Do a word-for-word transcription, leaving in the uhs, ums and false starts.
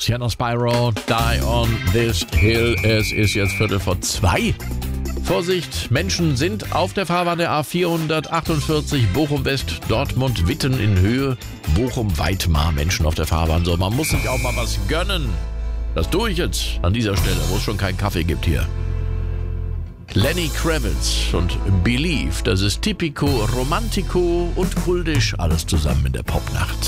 Sienna Spyro, Die on This Hill. Es ist jetzt Viertel vor zwei. Vorsicht, Menschen sind auf der Fahrbahn der A vierhundertachtundvierzig Bochum-West, Dortmund-Witten in Höhe, Bochum-Weitmar. Menschen auf der Fahrbahn. So, man muss sich auch mal was gönnen. Das tue ich jetzt an dieser Stelle, wo es schon keinen Kaffee gibt hier. Lenny Kravitz und Believe, das ist Typico, Romantico und Kuldisch, alles zusammen in der Popnacht.